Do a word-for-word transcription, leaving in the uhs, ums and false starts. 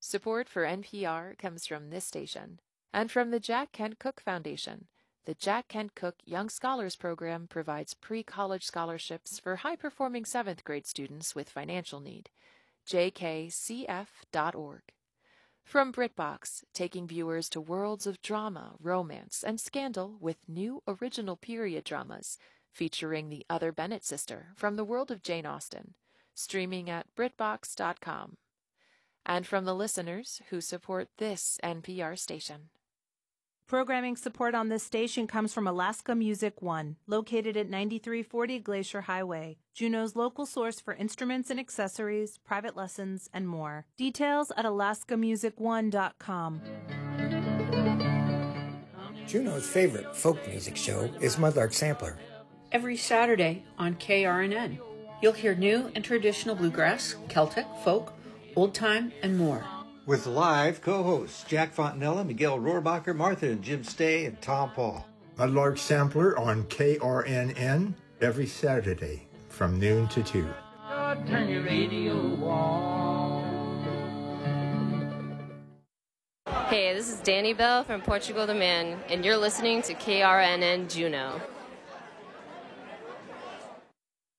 Support for N P R comes from this station and from the Jack Kent Cook Foundation. The Jack Kent Cook Young Scholars Program provides pre-college scholarships for high-performing seventh grade students with financial need. j k c f dot org. From BritBox, taking viewers to worlds of drama, romance, and scandal with new original period dramas featuring the Other Bennett sister from the world of Jane Austen, streaming at britbox dot com. And from the listeners who support this N P R station. Programming support on this station comes from Alaska Music One, located at ninety-three forty Glacier Highway, Juneau's local source for instruments and accessories, private lessons, and more. Details at alaska music one dot com. Juneau's favorite folk music show is Mudlark Sampler. Every Saturday on K R N N, you'll hear new and traditional bluegrass, Celtic, folk, old time, and more. With live co-hosts Jack Fontanella, Miguel Rohrbacher, Martha and Jim Stay, and Tom Paul. Mudlark Sampler on K R N N every Saturday from noon to two. Turn your radio on. Hey, this is Danny Bell from Portugal the Man, and you're listening to K R N N Juneau.